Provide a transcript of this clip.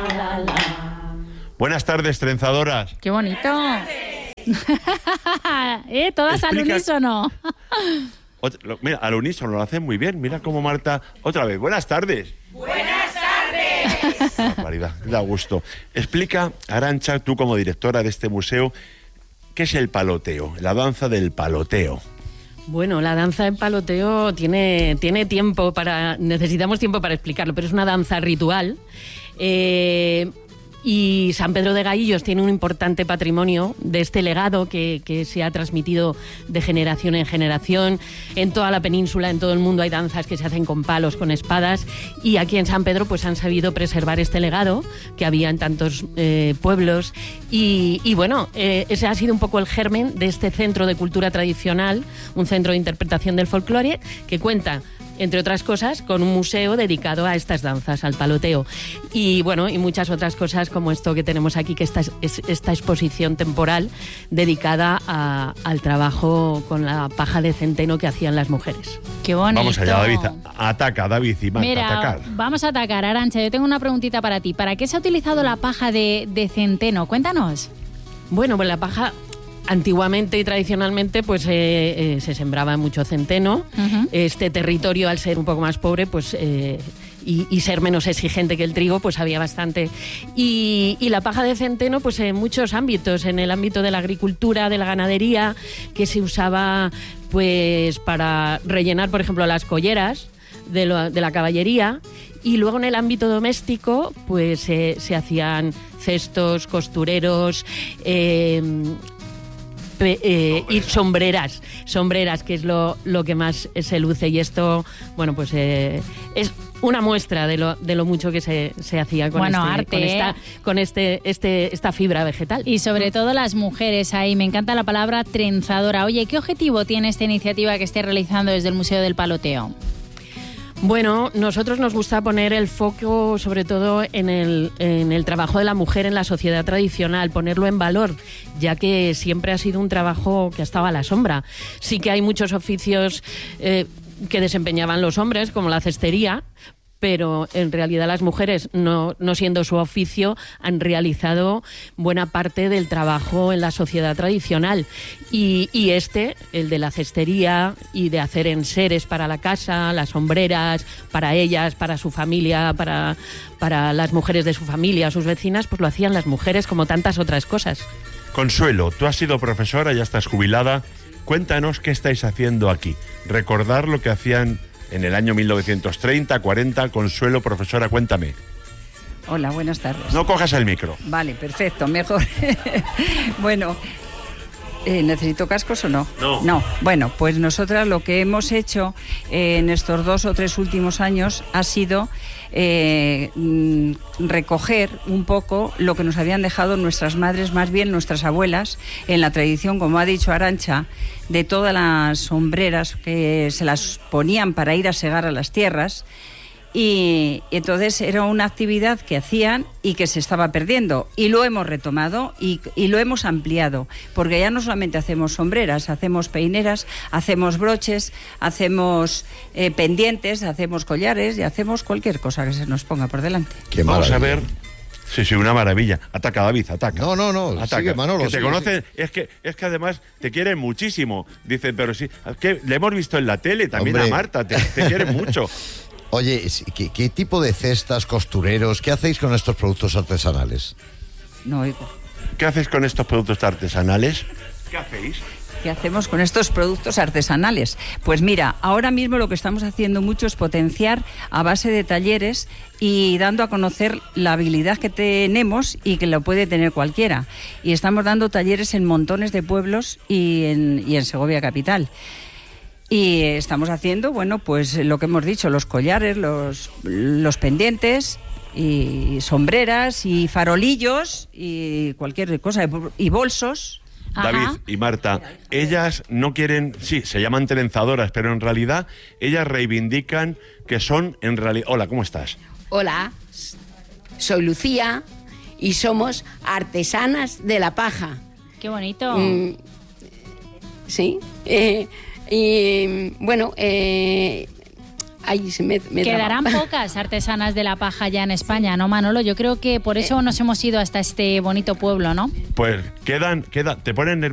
Buenas tardes, trenzadoras. ¡Qué bonito! Todas al unísono. Mira, al unísono lo hacen muy bien. Mira cómo Marta... Otra vez, buenas tardes. ¡Buenas tardes! Barbaridad, da gusto. Explica, Arantxa, tú como directora de este museo, ¿qué es el paloteo? La danza del paloteo. Bueno, la danza del paloteo tiene tiempo necesitamos tiempo para explicarlo, pero es una danza ritual. Y San Pedro de Gaillos tiene un importante patrimonio de este legado que se ha transmitido de generación en generación. En toda la península, en todo el mundo hay danzas que se hacen con palos, con espadas, y aquí en San Pedro pues han sabido preservar este legado que había en tantos pueblos. Y bueno, ese ha sido un poco el germen de este centro de cultura tradicional, un centro de interpretación del folclore que cuenta, entre otras cosas, con un museo dedicado a estas danzas, al paloteo. Y bueno, y muchas otras cosas como esto que tenemos aquí, que esta exposición temporal dedicada al trabajo con la paja de centeno que hacían las mujeres. ¡Qué bonito! Vamos allá, David. Ataca, David y Marta, Mira, atacar. Vamos a atacar, Arantxa. Yo tengo una preguntita para ti. ¿Para qué se ha utilizado la paja de centeno? Cuéntanos. Bueno, pues la paja... Antiguamente y tradicionalmente pues se sembraba mucho centeno. Uh-huh. Este territorio, al ser un poco más pobre, pues y ser menos exigente que el trigo, pues había bastante. Y la paja de centeno, pues en muchos ámbitos, en el ámbito de la agricultura, de la ganadería, que se usaba pues para rellenar, por ejemplo, las colleras de la caballería. Y luego en el ámbito doméstico, pues se hacían cestos, costureros, y sombreras, que es lo que más se luce, y esto, bueno, pues es una muestra de lo mucho que se hacía con, arte, con esta fibra vegetal. Y sobre todo las mujeres ahí, me encanta la palabra trenzadora. Oye, ¿qué objetivo tiene esta iniciativa que esté realizando desde el Museo del Paloteo? Bueno, nosotros nos gusta poner el foco sobre todo en el trabajo de la mujer en la sociedad tradicional, ponerlo en valor, ya que siempre ha sido un trabajo que ha estado a la sombra. Sí que hay muchos oficios que desempeñaban los hombres, como la cestería, pero en realidad las mujeres, no siendo su oficio, han realizado buena parte del trabajo en la sociedad tradicional. Y el de la cestería y de hacer enseres para la casa, las sombreras, para ellas, para su familia, para las mujeres de su familia, sus vecinas, pues lo hacían las mujeres, como tantas otras cosas. Consuelo, tú has sido profesora, ya estás jubilada. Cuéntanos qué estáis haciendo aquí. Recordar lo que hacían en el año 1930, 40, Consuelo, profesora, cuéntame. Hola, buenas tardes. No cojas el micro. Vale, perfecto, mejor. Bueno, ¿necesito cascos o no? No. Bueno, pues nosotras lo que hemos hecho en estos 2 o 3 últimos años ha sido recoger un poco lo que nos habían dejado nuestras madres, más bien nuestras abuelas, en la tradición, como ha dicho Arantxa, de todas las sombreras que se las ponían para ir a segar a las tierras. Y entonces era una actividad que hacían y que se estaba perdiendo, y lo hemos retomado y lo hemos ampliado, porque ya no solamente hacemos sombreras, hacemos peineras, hacemos broches, hacemos pendientes, hacemos collares y hacemos cualquier cosa que se nos ponga por delante. Vamos a ver. Sí, una maravilla. Ataca, David, ataca. No, ataca. Sigue, Manolo. Que te conocen, es que además te quieren muchísimo. Dicen, pero sí, que le hemos visto en la tele, también a Marta, te quieren mucho. Oye, ¿qué tipo de cestas, costureros, qué hacéis con estos productos artesanales? No oigo. ¿Qué hacéis con estos productos artesanales? ¿Qué hacéis? ¿Qué hacemos con estos productos artesanales? Pues mira, ahora mismo lo que estamos haciendo mucho es potenciar a base de talleres y dando a conocer la habilidad que tenemos y que lo puede tener cualquiera. Y estamos dando talleres en montones de pueblos y en Segovia capital. Y estamos haciendo, bueno, pues lo que hemos dicho, los collares, los pendientes y sombreras y farolillos y cualquier cosa, y bolsos. David Ajá. y Marta, ellas no quieren, sí, se llaman trenzadoras, pero en realidad ellas reivindican que son en realidad... Hola, ¿cómo estás? Hola, soy Lucía y somos artesanas de la paja. ¡Qué bonito! Sí. Y bueno, Ay, me Quedarán traba. pocas artesanas de la paja ya en España, ¿no, Manolo? Yo creo que por eso nos hemos ido hasta este bonito pueblo, ¿no? Pues te ponen